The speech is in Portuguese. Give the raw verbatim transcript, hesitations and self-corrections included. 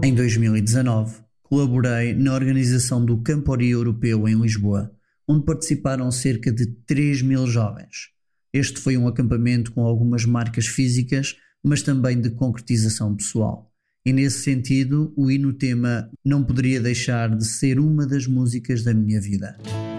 Em dois mil e dezanove, colaborei na organização do Campori Europeu em Lisboa, onde participaram cerca de três mil jovens. Este foi um acampamento com algumas marcas físicas, mas também de concretização pessoal. E nesse sentido, o hino tema não poderia deixar de ser uma das músicas da minha vida.